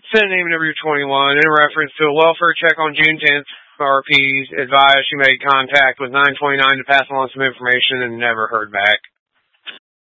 Senate name number 21 in reference to a welfare check on June 10th. RPs advised she made contact with 929 to pass along some information and never heard back.